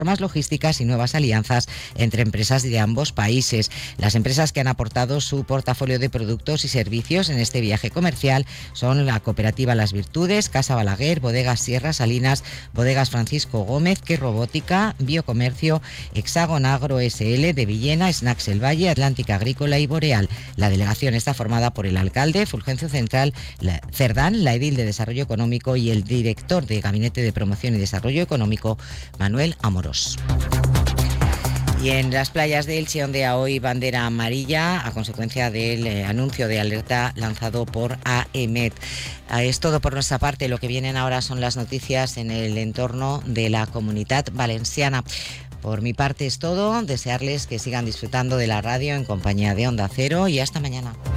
logísticas y nuevas alianzas entre empresas de ambos países. Las empresas que han aportado su portafolio de productos y servicios en este viaje comercial son la Cooperativa Las Virtudes, Casa Balaguer, Bodegas Sierra Salinas, Bodegas Francisco Gómez, Que Robótica, Biocomercio, Hexagon Agro SL de Villena, Snacks El Valle, Atlántica Agrícola y Boreal. La delegación está formada por el alcalde, Fulgencio Cerdán, la edil de Desarrollo Económico y el director de Gabinete de Promoción y Desarrollo Económico, Manuel Amorós. Y en las playas de Elche ondea hoy bandera amarilla a consecuencia del anuncio de alerta lanzado por AEMET. Es todo por nuestra parte. Lo que vienen ahora son las noticias en el entorno de la Comunitat Valenciana. Por mi parte es todo. Desearles que sigan disfrutando de la radio en compañía de Onda Cero y hasta mañana.